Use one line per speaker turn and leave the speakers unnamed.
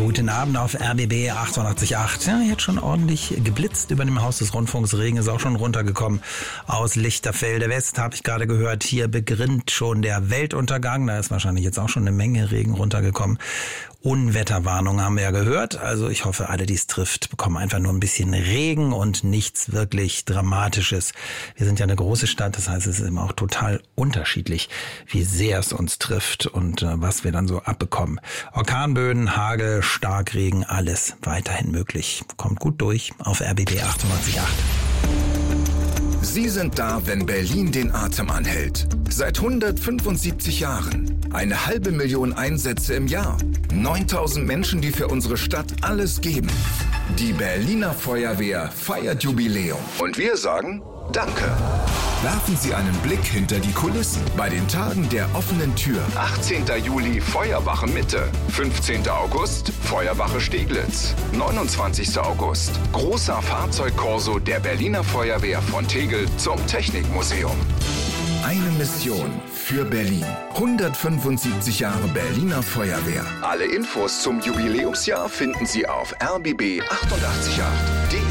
guten Abend auf RBB 88.8. Ja, jetzt schon ordentlich geblitzt über dem Haus des Rundfunks. Regen ist auch schon runtergekommen aus Lichterfelde West, habe ich gerade gehört. Hier beginnt schon der Weltuntergang. Da ist wahrscheinlich jetzt auch schon eine Menge Regen runtergekommen. Unwetterwarnung haben wir ja gehört. Also ich hoffe, alle, die es trifft, bekommen einfach nur ein bisschen Regen und nichts wirklich Dramatisches. Wir sind ja eine große Stadt, das heißt, es ist immer auch total unterschiedlich, wie sehr es uns trifft und was wir dann so abbekommen. Orkanböen, Hagel, Starkregen, alles weiterhin möglich. Kommt gut durch auf RBB 88.8.
Sie sind da, wenn Berlin den Atem anhält. Seit 175 Jahren. 500.000 Einsätze im Jahr. 9.000 Menschen, die für unsere Stadt alles geben. Die Berliner Feuerwehr feiert Jubiläum. Und wir sagen Danke. Werfen Sie einen Blick hinter die Kulissen bei den Tagen der offenen Tür. 18. Juli Feuerwache Mitte, 15. August Feuerwache Steglitz, 29. August großer Fahrzeugkorso der Berliner Feuerwehr von Tegel zum Technikmuseum. Eine Mission für Berlin. 175 Jahre Berliner Feuerwehr. Alle Infos zum Jubiläumsjahr finden Sie auf RBB 88.8.